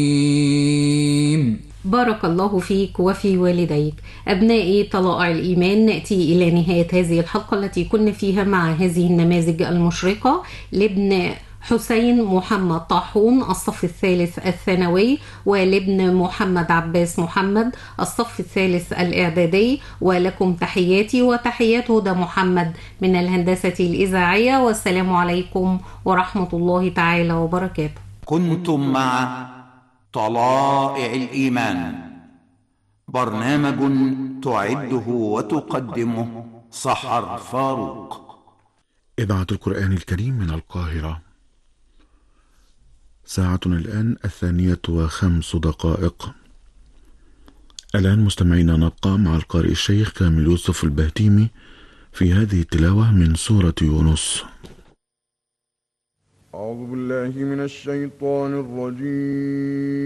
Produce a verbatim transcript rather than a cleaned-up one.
بارك الله فيك وفي والديك. أبنائي طلائع الإيمان، نأتي إلى نهاية هذه الحلقة التي كنا فيها مع هذه النماذج المشرقة لابن حسين محمد طاحون الصف الثالث الثانوي، ولابن محمد عباس محمد الصف الثالث الإعدادي. ولكم تحياتي وتحيات هدى محمد من الهندسة الإذاعية، والسلام عليكم ورحمة الله تعالى وبركاته. كنتم مع طلائع الإيمان، برنامج تعده وتقدمه سحر فاروق. إذاعة القرآن الكريم من القاهرة. ساعتنا الآن الثانية وخمس دقائق. الآن مستمعينا نبقى مع القارئ الشيخ كامل يوسف البهتيمي في هذه التلاوة من سورة يونس. أعوذ بالله من الشيطان الرجيم.